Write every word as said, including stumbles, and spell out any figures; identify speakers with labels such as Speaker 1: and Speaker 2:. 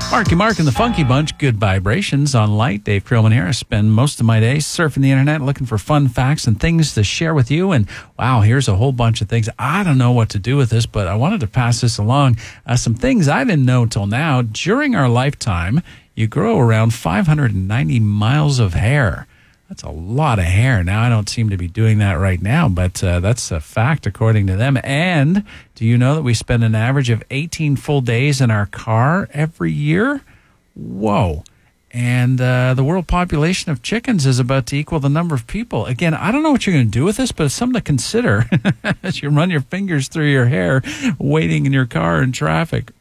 Speaker 1: Marky Mark and the Funky Bunch, good vibrations on Light. Dave Krillman here. I spend most of my day surfing the internet looking for fun facts and things to share with you. And wow, here's a whole bunch of things. I don't know what to do with this, but I wanted to pass this along. Uh, some things I didn't know until now. During our lifetime, you grow around five hundred ninety miles of hair. That's a lot of hair. Now, I don't seem to be doing that right now, but uh, that's a fact according to them. And do you know that we spend an average of eighteen full days in our car every year? Whoa. And uh, the world population of chickens is about to equal the number of people. Again, I don't know what you're going to do with this, but it's something to consider as you run your fingers through your hair waiting in your car in traffic.